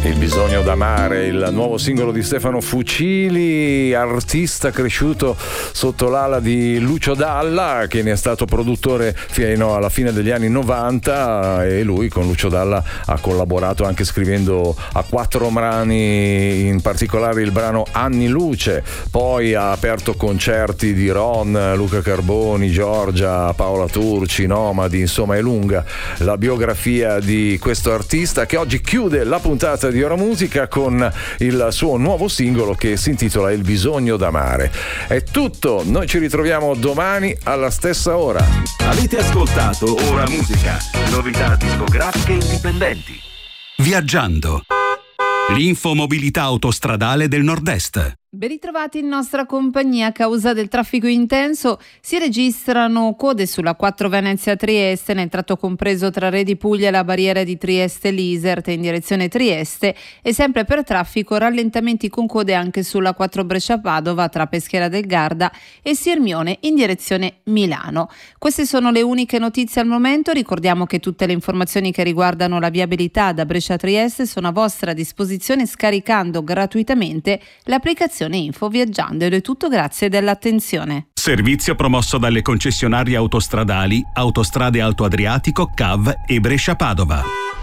Il bisogno d'amare, il nuovo singolo di Stefano Fucili, artista cresciuto sotto l'ala di Lucio Dalla, che ne è stato produttore fino alla fine degli anni 90, e lui con Lucio Dalla ha collaborato anche scrivendo a 4 brani, in particolare il brano Anni Luce. Poi ha aperto concerti di Ron, Luca Carboni, Giorgia, Paola Turci, Nomadi. Insomma, è lunga la biografia di questo artista, che oggi chiude la puntata di Ora Musica con il suo nuovo singolo che si intitola Il bisogno d'amare. È tutto, noi ci ritroviamo domani alla stessa ora. Avete ascoltato Ora Musica, novità discografiche indipendenti. Viaggiando. L'infomobilità autostradale del Nord-Est. Ben ritrovati in nostra compagnia. A causa del traffico intenso si registrano code sulla 4 Venezia-Trieste nel tratto compreso tra Re di Puglia e la barriera di Trieste-Lisert in direzione Trieste, e sempre per traffico rallentamenti con code anche sulla 4 Brescia-Padova tra Peschiera del Garda e Sirmione in direzione Milano. Queste sono le uniche notizie al momento. Ricordiamo che tutte le informazioni che riguardano la viabilità da Brescia-Trieste sono a vostra disposizione scaricando gratuitamente l'applicazione Info Viaggiando, ed è tutto, grazie dell'attenzione. Servizio promosso dalle concessionarie autostradali Autostrade Alto Adriatico, CAV e Brescia-Padova.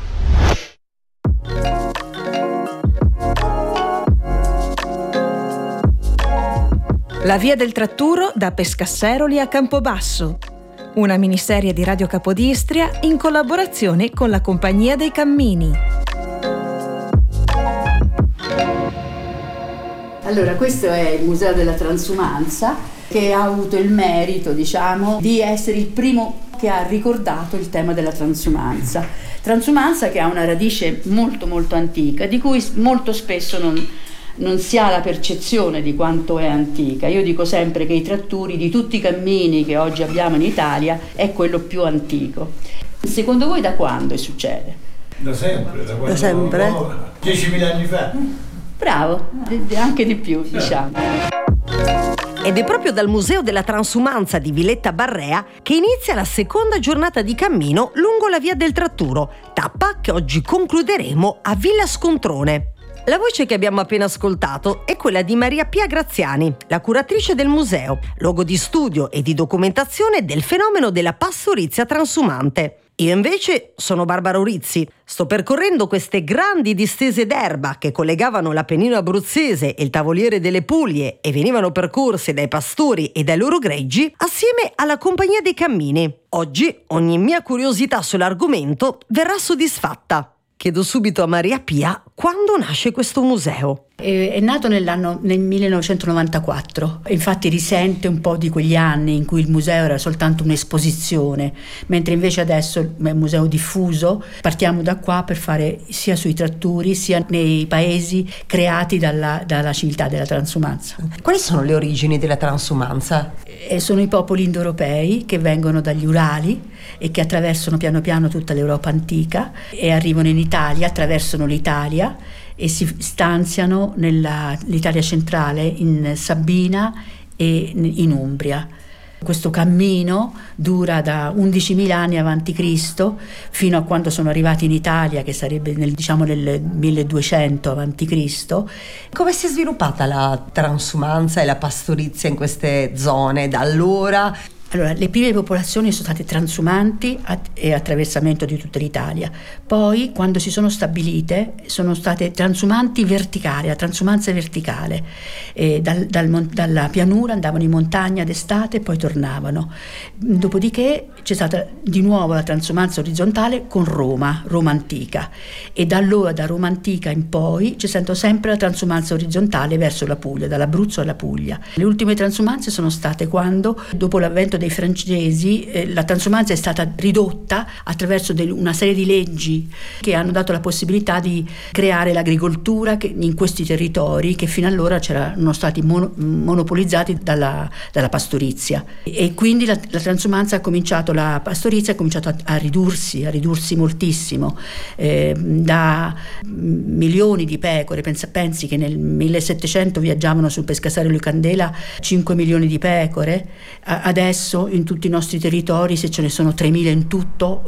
La via del Tratturo da Pescasseroli a Campobasso. Una miniserie di Radio Capodistria in collaborazione con la Compagnia dei Cammini. Allora, questo è il Museo della Transumanza, che ha avuto il merito, di essere il primo che ha ricordato il tema della transumanza. Transumanza che ha una radice molto molto antica, di cui molto spesso non si ha la percezione di quanto è antica. Io dico sempre che i tratturi di tutti i cammini che oggi abbiamo in Italia è quello più antico. Secondo voi da quando succede? Da sempre. Da sempre? 10.000 anni fa. Bravo, anche di più, diciamo. Ed è proprio dal Museo della Transumanza di Villetta Barrea che inizia la seconda giornata di cammino lungo la via del Tratturo, tappa che oggi concluderemo a Villa Scontrone. La voce che abbiamo appena ascoltato è quella di Maria Pia Graziani, la curatrice del museo, luogo di studio e di documentazione del fenomeno della pastorizia transumante. Io invece sono Barbara Urizzi. Sto percorrendo queste grandi distese d'erba che collegavano l'Appennino abruzzese e il Tavoliere delle Puglie e venivano percorse dai pastori e dai loro greggi assieme alla Compagnia dei Cammini. Oggi ogni mia curiosità sull'argomento verrà soddisfatta. Chiedo subito a Maria Pia quando nasce questo museo. È nato nel 1994, infatti risente un po' di quegli anni in cui il museo era soltanto un'esposizione, mentre invece adesso è un museo diffuso. Partiamo da qua per fare sia sui tratturi sia nei paesi creati dalla civiltà della transumanza. Quali sono le origini della transumanza? Sono i popoli indoeuropei che vengono dagli Urali e che attraversano piano piano tutta l'Europa antica e arrivano in Italia, attraversano l'Italia e si stanziano nell'Italia centrale, in Sabina e in Umbria. Questo cammino dura da 11.000 anni avanti Cristo fino a quando sono arrivati in Italia, che sarebbe nel 1200 avanti Cristo. Come si è sviluppata la transumanza e la pastorizia in queste zone da allora? Allora, le prime popolazioni sono state transumanti e attraversamento di tutta l'Italia. Poi, quando si sono stabilite, sono state transumanti verticali, la transumanza verticale. Dalla pianura andavano in montagna d'estate e poi tornavano. Dopodiché c'è stata di nuovo la transumanza orizzontale con Roma antica. E da allora, da Roma antica in poi, c'è stata sempre la transumanza orizzontale verso la Puglia, dall'Abruzzo alla Puglia. Le ultime transumanze sono state quando, dopo l'avvento dei francesi, la transumanza è stata ridotta attraverso una serie di leggi che hanno dato la possibilità di creare l'agricoltura in questi territori che fino allora erano stati monopolizzati dalla pastorizia, e quindi la transumanza la pastorizia ha cominciato a ridursi moltissimo, da milioni di pecore. Pensi che nel 1700 viaggiavano sul Pescasario di Candela 5 milioni di pecore, adesso adesso in tutti i nostri territori, se ce ne sono 3.000 in tutto,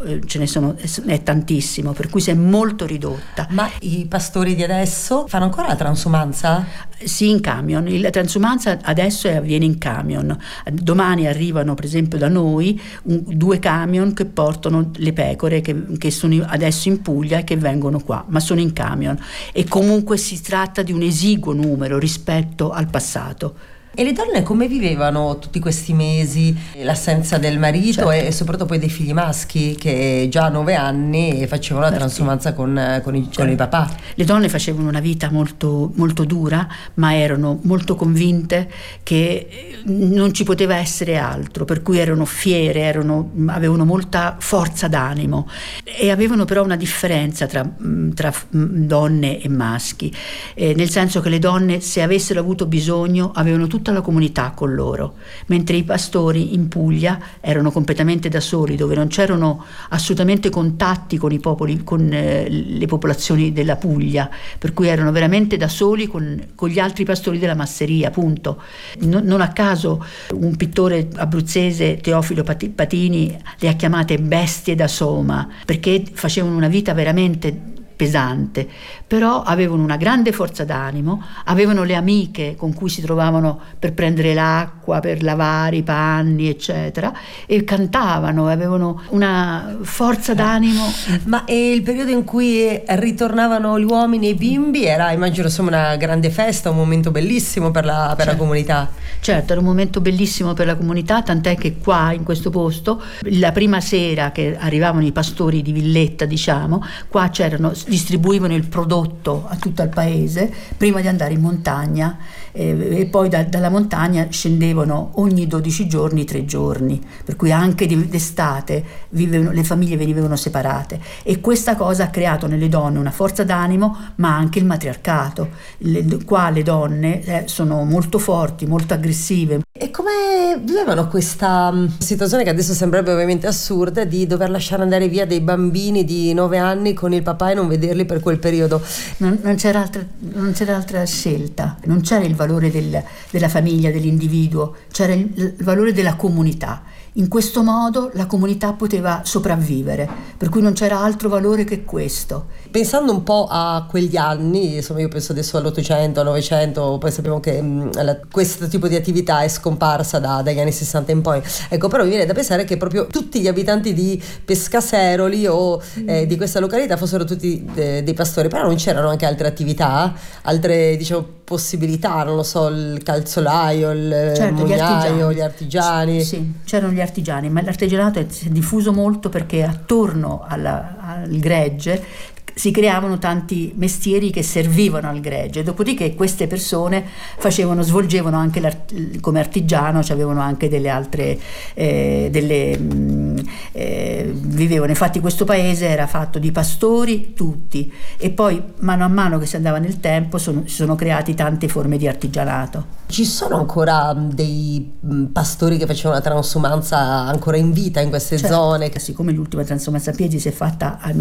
è tantissimo, per cui si è molto ridotta. Ma i pastori di adesso fanno ancora la transumanza? Sì, in camion. La transumanza adesso avviene in camion. Domani arrivano per esempio da noi 2 camion che portano le pecore che sono adesso in Puglia e che vengono qua, ma sono in camion, e comunque si tratta di un esiguo numero rispetto al passato. E le donne come vivevano tutti questi mesi l'assenza del marito, certo, e soprattutto poi dei figli maschi che già a 9 anni facevano la transumanza con i papà? Le donne facevano una vita molto, molto dura, ma erano molto convinte che non ci poteva essere altro, per cui erano fiere, avevano molta forza d'animo, e avevano però una differenza tra donne e maschi, nel senso che le donne, se avessero avuto bisogno, avevano tutta la comunità con loro, mentre i pastori in Puglia erano completamente da soli, dove non c'erano assolutamente contatti con i popoli, con le popolazioni della Puglia, per cui erano veramente da soli con gli altri pastori della masseria, appunto. Non a caso un pittore abruzzese, Teofilo Patini, le ha chiamate bestie da soma, perché facevano una vita veramente pesante, però avevano una grande forza d'animo, avevano le amiche con cui si trovavano per prendere l'acqua, per lavare i panni, eccetera, e cantavano, avevano una forza d'animo. Ma il periodo in cui ritornavano gli uomini e i bimbi era, immagino, insomma, una grande festa, un momento bellissimo per la comunità. Certo, era un momento bellissimo per la comunità, tant'è che qua, in questo posto, la prima sera che arrivavano i pastori di Villetta, diciamo, qua distribuivano il prodotto a tutto il paese prima di andare in montagna, e poi dalla montagna scendevano ogni 12 giorni 3 giorni, per cui anche d'estate le famiglie venivano separate, e questa cosa ha creato nelle donne una forza d'animo, ma anche il matriarcato. Qua le donne sono molto forti, molto aggressive. E come vivevano questa situazione, che adesso sembrerebbe ovviamente assurda, di dover lasciare andare via dei bambini di 9 anni con il papà e non vederli per quel periodo? Non c'era altra scelta, non c'era il valore della famiglia, dell'individuo, c'era il valore della comunità. In questo modo la comunità poteva sopravvivere, per cui non c'era altro valore che questo. Pensando un po' a quegli anni, insomma, io penso adesso all'800, al 900, poi sappiamo che questo tipo di attività è scomparsa dagli anni 60 in poi. Ecco, però mi viene da pensare che proprio tutti gli abitanti di Pescaseroli o di questa località fossero tutti dei pastori, però non c'erano anche altre attività, altre, diciamo, possibilità, non lo so, il calzolaio, il mugnaio, gli artigiani. Sì, c'erano gli artigiani, ma l'artigianato si è diffuso molto perché attorno al gregge si creavano tanti mestieri che servivano al gregge, dopodiché queste persone svolgevano anche come artigiano, cioè avevano anche delle altre vivevano. Infatti questo paese era fatto di pastori tutti, e poi mano a mano che si andava nel tempo si sono creati tante forme di artigianato. Ci sono ancora dei pastori che facevano la transumanza ancora in vita in queste zone? Siccome l'ultima transumanza a piedi si è fatta al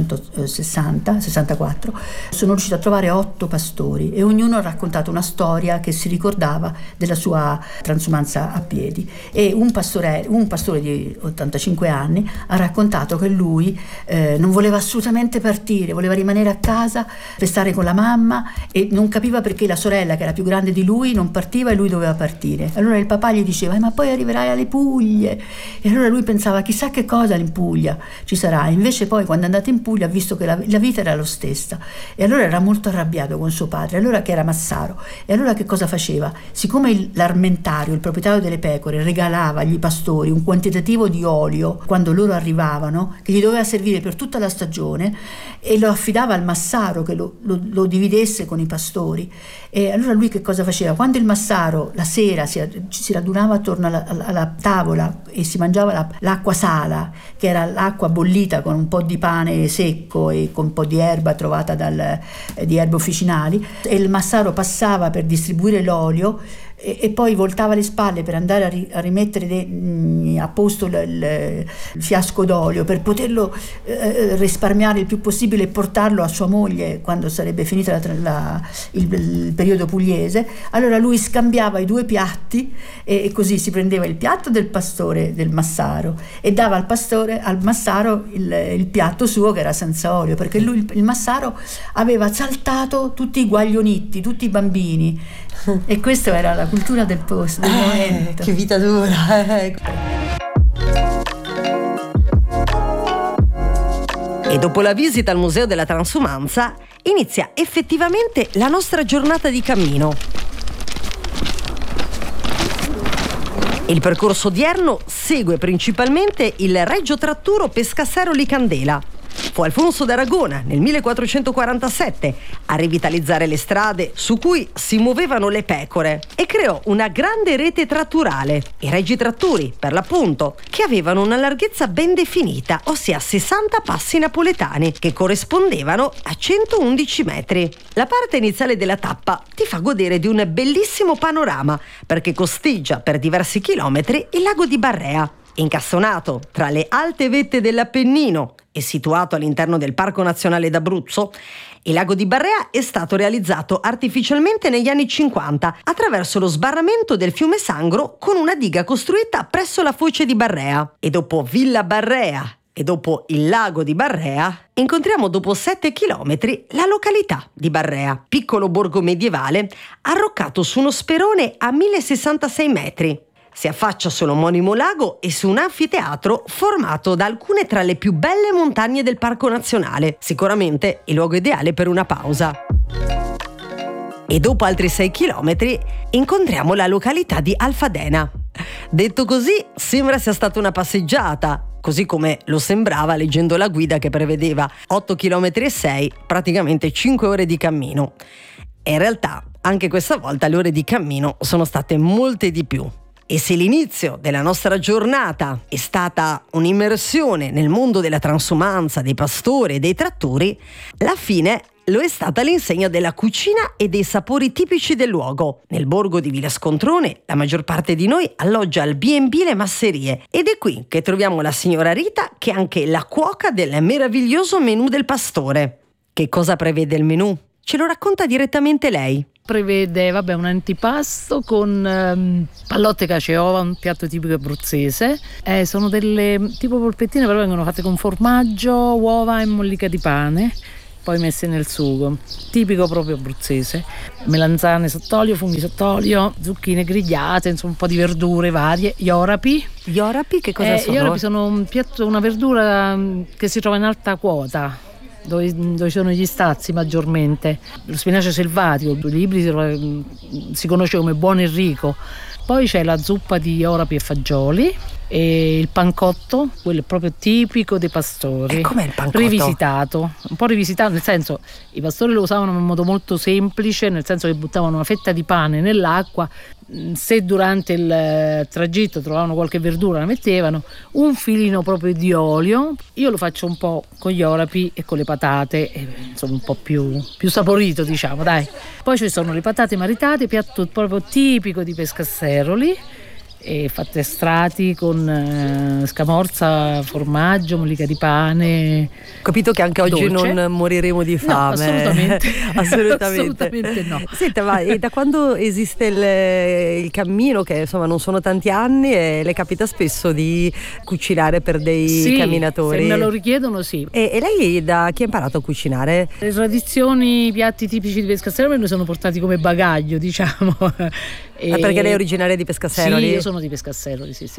1964, sono riuscita a trovare 8 pastori, e ognuno ha raccontato una storia che si ricordava della sua transumanza a piedi. E un pastore di 85 anni ha raccontato che lui non voleva assolutamente partire, voleva rimanere a casa per stare con la mamma, e non capiva perché la sorella, che era più grande di lui, non partiva e lui doveva partire. Allora il papà gli diceva: ma poi arriverai alle Puglie. E allora lui pensava: chissà che cosa in Puglia ci sarà. Invece poi, quando è andato in Puglia, ha visto che la vita era lo stessa, e allora era molto arrabbiato con suo padre, allora, che era massaro. E allora che cosa faceva? Siccome l'armentario, il proprietario delle pecore, regalava agli pastori un quantitativo di olio quando loro arrivavano, che gli doveva servire per tutta la stagione, e lo affidava al massaro che lo dividesse con i pastori. E allora lui che cosa faceva? Quando il massaro la sera si radunava attorno alla tavola e si mangiava l'acqua sala, che era l'acqua bollita con un po' di pane secco e con un po' di erba trovata di erbe officinali, e il massaro passava per distribuire l'olio, e poi voltava le spalle per andare a rimettere a posto il fiasco d'olio, per poterlo risparmiare il più possibile e portarlo a sua moglie quando sarebbe finita il periodo pugliese. Allora lui scambiava i due piatti e così si prendeva il piatto del pastore, del Massaro, e dava al Massaro il piatto suo che era senza olio, perché lui, il Massaro, aveva saltato tutti i guaglionitti, tutti i bambini, e questa era la cultura del posto, del momento. Che vita dura. E dopo la visita al Museo della Transumanza inizia effettivamente la nostra giornata di cammino. Il percorso odierno segue principalmente il Regio Tratturo Pescasseroli Candela. Fu Alfonso d'Aragona nel 1447 a rivitalizzare le strade su cui si muovevano le pecore e creò una grande rete tratturale, i Regi Tratturi per l'appunto, che avevano una larghezza ben definita, ossia 60 passi napoletani che corrispondevano a 111 metri. La parte iniziale della tappa ti fa godere di un bellissimo panorama perché costeggia per diversi chilometri il lago di Barrea. Incassonato tra le alte vette dell'Appennino e situato all'interno del Parco Nazionale d'Abruzzo, il lago di Barrea è stato realizzato artificialmente negli anni 50 attraverso lo sbarramento del fiume Sangro con una diga costruita presso la foce di Barrea. E dopo Villa Barrea e dopo il lago di Barrea, incontriamo dopo 7 chilometri la località di Barrea, piccolo borgo medievale arroccato su uno sperone a 1066 metri. Si affaccia sull'omonimo lago e su un anfiteatro formato da alcune tra le più belle montagne del Parco Nazionale. Sicuramente il luogo ideale per una pausa. E dopo altri 6 chilometri incontriamo la località di Alfadena. Detto così, sembra sia stata una passeggiata, così come lo sembrava leggendo la guida che prevedeva 8 km e 6, praticamente 5 ore di cammino. E in realtà, anche questa volta le ore di cammino sono state molte di più. E se l'inizio della nostra giornata è stata un'immersione nel mondo della transumanza, dei pastori e dei trattori, la fine lo è stata l'insegna della cucina e dei sapori tipici del luogo. Nel borgo di Villa Scontrone la maggior parte di noi alloggia al B&B Le Masserie ed è qui che troviamo la signora Rita, che è anche la cuoca del meraviglioso menù del pastore. Che cosa prevede il menù? Ce lo racconta direttamente lei. Prevede un antipasto con pallotte cacio e uova, un piatto tipico abruzzese. Sono delle tipo polpettine, però vengono fatte con formaggio, uova e mollica di pane, poi messe nel sugo, tipico proprio abruzzese. Melanzane sott'olio, funghi sott'olio, zucchine grigliate, insomma un po' di verdure varie, gli orapi. Gli orapi che cosa sono? Gli orapi sono una verdura che si trova in alta quota, dove sono gli stazzi maggiormente. Lo spinacio selvatico, i libri si conosce come buono e rico. Poi c'è la zuppa di orapi e fagioli e il pancotto, quello è proprio tipico dei pastori. E com'è il pancotto? Rivisitato, un po' rivisitato, nel senso i pastori lo usavano in modo molto semplice, nel senso che buttavano una fetta di pane nell'acqua, se durante il tragitto trovavano qualche verdura la mettevano, un filino proprio di olio. Io lo faccio un po' con gli orapi e con le patate, insomma un po' più saporito, diciamo, dai. Poi ci sono le patate maritate, piatto proprio tipico di Pescasseroli, e fatte a strati con scamorza, formaggio, mollica di pane. Capito che anche oggi dolce. Non moriremo di fame. No, assolutamente. assolutamente no. Senta, ma e da quando esiste il cammino, che insomma non sono tanti anni, e le capita spesso di cucinare per dei camminatori? Se me lo richiedono, sì. E lei da chi ha imparato a cucinare? Le tradizioni, i piatti tipici di Pescasseroli noi sono portati come bagaglio, diciamo. Perché lei è originaria di Pescasseroli? Sì, io sono di Pescasseroli, sì.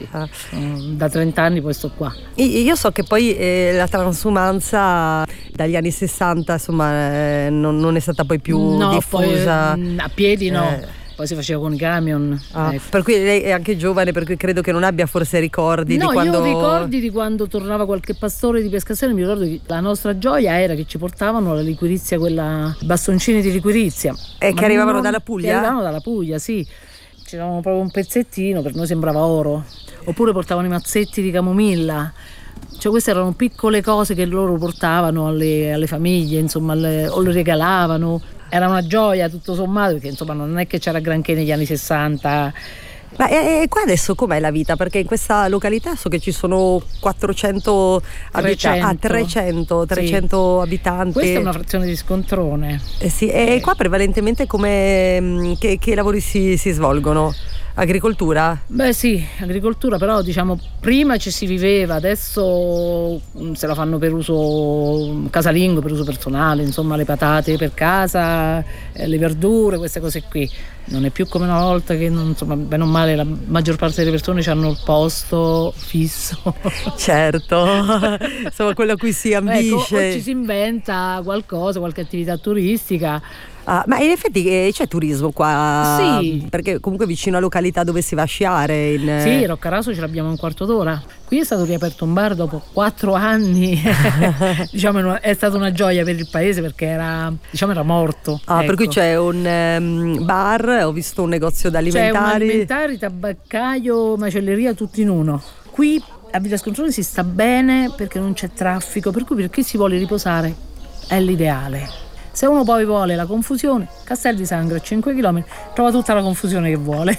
Da 30 anni poi sto qua. Io so che poi la transumanza dagli anni 60 insomma non è stata poi più diffusa. Poi, a piedi no. Poi si faceva con i camion. Per cui lei è anche giovane, per cui credo che non abbia forse ricordi di quando... No, io ho ricordi di quando tornava qualche pastore di Pescasseroli. Mi ricordo che la nostra gioia era che ci portavano la liquirizia, quella bastoncini di liquirizia. Che arrivavano dalla Puglia? Che arrivavano dalla Puglia, sì. C'era proprio un pezzettino, per noi sembrava oro. Oppure portavano i mazzetti di camomilla. Cioè queste erano piccole cose che loro portavano alle famiglie, insomma, o le regalavano. era una gioia tutto sommato, perché insomma non è che c'era granché negli anni 60. Ma qua adesso com'è la vita? Perché in questa località so che ci sono 400 300 sì. abitanti. Questa è una frazione di Scontrone. Sì, e qua prevalentemente che lavori si svolgono? Agricoltura? Beh sì, agricoltura, però diciamo prima ci si viveva, adesso se la fanno per uso casalingo, per uso personale, insomma le patate per casa, le verdure, queste cose qui. Non è più come una volta che insomma, bene o male la maggior parte delle persone hanno il posto fisso. Certo, insomma quello a cui si ambisce. Ecco, o ci si inventa qualcosa, qualche attività turistica. Ma in effetti c'è turismo qua? Sì. Perché comunque vicino a località dove si va a sciare. Sì, Roccaraso ce l'abbiamo un quarto d'ora. Qui è stato riaperto un bar dopo 4 anni. Diciamo è stata una gioia per il paese perché era morto. Ecco. Per cui c'è un bar, ho visto un negozio d'alimentari. C'è un alimentari, tabaccaio, macelleria, tutto in uno. Qui a Villa Scontrone si sta bene perché non c'è traffico, per cui per chi si vuole riposare è l'ideale. Se uno poi vuole la confusione, Castel di Sangro a 5 km, trova tutta la confusione che vuole.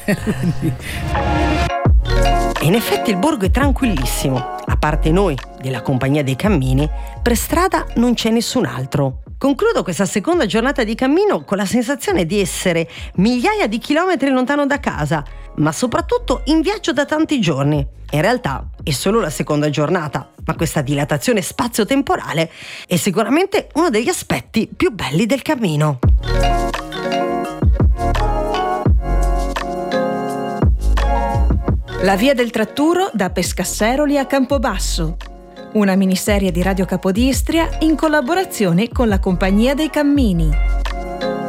E in effetti il borgo è tranquillissimo. A parte noi, della Compagnia dei Cammini, per strada non c'è nessun altro. Concludo questa seconda giornata di cammino con la sensazione di essere migliaia di chilometri lontano da casa, ma soprattutto in viaggio da tanti giorni. In realtà è solo la seconda giornata, ma questa dilatazione spazio-temporale è sicuramente uno degli aspetti più belli del cammino. La via del Tratturo da Pescasseroli a Campobasso. Una miniserie di Radio Capodistria in collaborazione con la Compagnia dei Cammini.